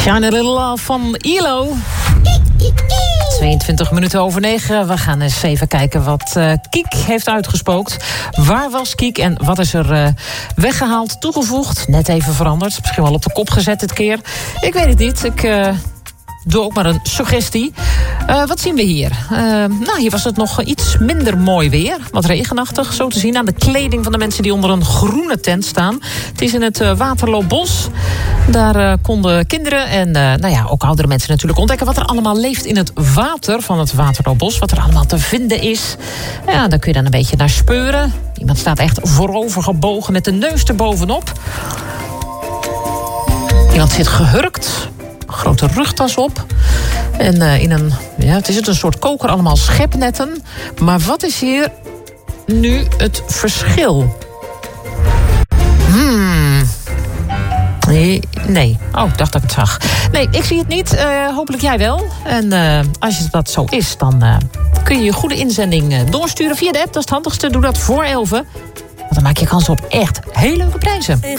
Shine a Little Love van ELO. 22 minuten over 9. We gaan eens even kijken wat Kiek heeft uitgespookt. Waar was Kiek en wat is er weggehaald, toegevoegd? Net even veranderd. Misschien wel op de kop gezet dit keer. Ik weet het niet. Ik doe ook maar een suggestie. Wat zien we hier? Hier was het nog iets minder mooi weer. Wat regenachtig, zo te zien aan de kleding van de mensen die onder een groene tent staan. Het is in het Waterloobos. Daar konden kinderen en ook oudere mensen natuurlijk ontdekken wat er allemaal leeft in het water van het Waterloobos. Wat er allemaal te vinden is. Ja, daar kun je dan een beetje naar speuren. Iemand staat echt voorover gebogen met de neus erbovenop. Iemand zit gehurkt. Grote rugtas op. En het is een soort koker, allemaal schepnetten. Maar wat is hier nu het verschil? Nee. Oh, ik dacht dat ik het zag. Nee, ik zie het niet. Hopelijk jij wel. En als dat zo is, dan kun je je goede inzending doorsturen via de app. Dat is het handigste. Doe dat voor 11. Want dan maak je kans op echt hele leuke prijzen.